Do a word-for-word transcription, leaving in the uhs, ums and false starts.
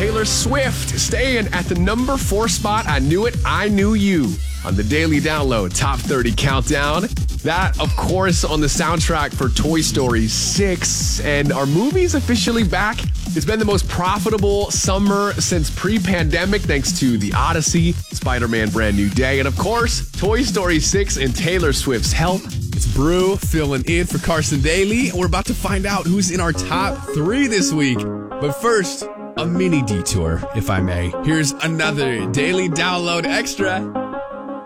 Taylor Swift staying at the number four spot. I Knew It, I Knew You on the Daily Download Top thirty Countdown. That, of course, on the soundtrack for Toy Story six. And our movie's officially back. It's been the most profitable summer since pre-pandemic thanks to The Odyssey, Spider-Man Brand New Day, and of course, Toy Story six and Taylor Swift's help. It's Brew filling in for Carson Daly. We're about to find out who's in our top three this week. But first, a mini detour, if I may. Here's another Daily Download Extra.